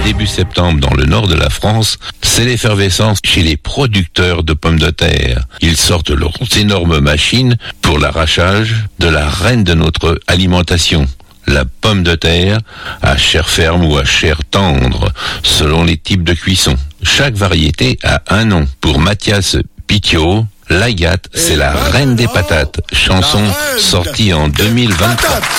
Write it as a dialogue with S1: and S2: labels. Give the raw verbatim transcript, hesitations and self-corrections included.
S1: début septembre dans le nord de la France, c'est l'effervescence chez les producteurs de pommes de terre. Ils sortent leurs énormes machines pour l'arrachage de la reine de notre alimentation, la pomme de terre, à chair ferme ou à chair tendre, selon les types de cuisson. Chaque variété a un nom. Pour Mathias Pitiot, l'agate, c'est la reine des patates. Chanson sortie en deux mille vingt-trois.